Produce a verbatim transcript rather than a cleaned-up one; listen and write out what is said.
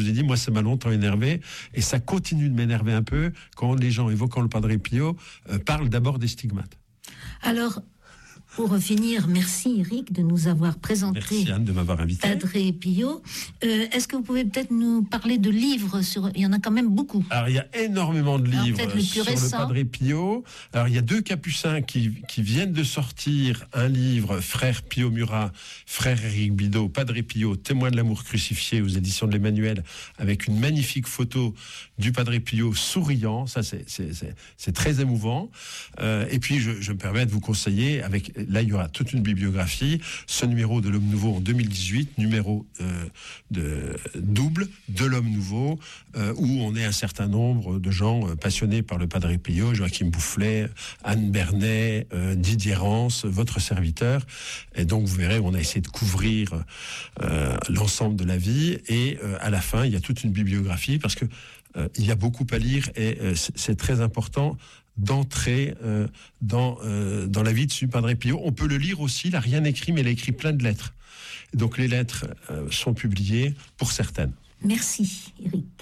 vous ai dit, moi, ça m'a longtemps énervé, et ça continue de m'énerver un peu quand les gens évoquant le Padre Pio euh, parlent d'abord des stigmates. Alors, pour finir, merci Eric de nous avoir présenté. Merci Anne de m'avoir invité. Padre Pio. Euh, est-ce que vous pouvez peut-être nous parler de livres sur... Il y en a quand même beaucoup. Alors, il y a énormément de livres le sur récent. le Padre Pio. Alors, il y a deux capucins qui, qui viennent de sortir un livre, Frère Pio Murat, Frère Éric Bidot, Padre Pio, témoin de l'amour crucifié, aux éditions de l'Emmanuel, avec une magnifique photo du Padre Pio souriant. Ça, c'est, c'est, c'est, c'est très émouvant. Euh, et puis, je, je me permets de vous conseiller, avec, là, il y aura toute une bibliographie, ce numéro de l'Homme Nouveau en deux mille dix-huit, numéro euh, de, double de l'Homme Nouveau, euh, où on est un certain nombre de gens euh, passionnés par le Padre Pio, Joachim Boufflet, Anne Bernet, euh, Didier Rance, votre serviteur. Et donc, vous verrez, on a essayé de couvrir euh, l'ensemble de la vie. Et euh, à la fin, il y a toute une bibliographie, parce que euh, il y a beaucoup à lire, et euh, c'est, c'est très important d'entrer euh, dans, euh, dans la vie de ce Padre Pio. On peut le lire aussi, il n'a rien écrit, mais il a écrit plein de lettres. Donc les lettres euh, sont publiées pour certaines. Merci Eric.